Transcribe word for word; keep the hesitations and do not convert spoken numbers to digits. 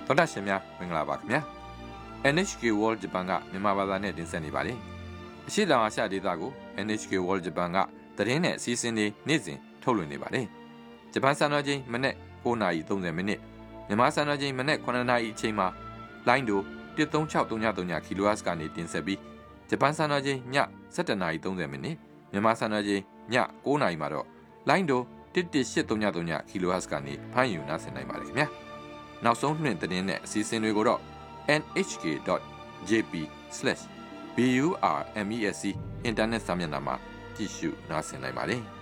သောတာရှင်များမင်္ဂလာပါခင်ဗျာ N H K World Japan ကမြန်မာဘာသာနဲ့တင်ဆက်နေပါတယ်အရှိတောင်အာရှဒေသကို N H K World Japan ကသတင်းနဲ့အစီအစဉ်တွေနေ့စဉ်ထုတ်လွှင့်နေပါတယ်ဂျပန်စံတော်ချိန်မနေ့၉နာရီ၃၀မိနစ်မြန်မာစံတော်ချိန်မနေ့9နာရီအချိန်မှာလိုင်းဒိုone three six three three three ကီလိုဟတ်ကနေတင်ဆက်ပြီးဂျပန်စံတော်ချိန်ညsevenနာရီ30မိနစ်မြန်မာစံတော်ချိန်ည9နာရီမှာတော့လိုင်းဒိုone one eight three three threeကီလိုဟတ်ကနေဖမ်းယူနားဆင်နိုင်ပါတယ်ခင်ဗျာနောက်ဆုံးနှင့်သတင်းနဲ့အစီအစဉ်တွေကိုတော့ n h k dot j p slash b u r m e s c အင်တာနက်စာမျက်နှာမှာကြည့်ရှုနားဆင်နိုင်ပါတယ်